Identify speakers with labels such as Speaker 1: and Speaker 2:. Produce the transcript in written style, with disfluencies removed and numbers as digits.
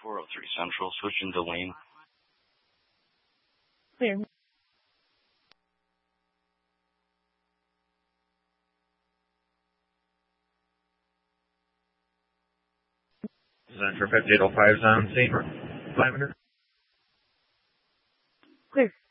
Speaker 1: 403 Central, switching to lane.
Speaker 2: Clear.
Speaker 3: Center 5805 on St. 500.
Speaker 2: Clear.